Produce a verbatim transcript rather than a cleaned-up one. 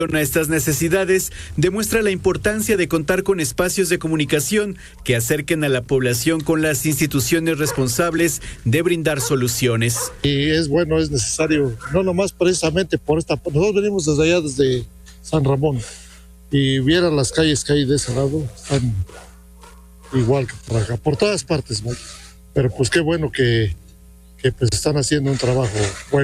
A estas necesidades demuestra la importancia de contar con espacios de comunicación que acerquen a la población con las instituciones responsables de brindar soluciones. Y es bueno, es necesario, no nomás precisamente por esta, nosotros venimos desde allá, desde San Ramón, y vieran las calles que hay de ese lado, están igual que por acá, por todas partes, ¿no? Pero pues qué bueno que, que pues están haciendo un trabajo bueno.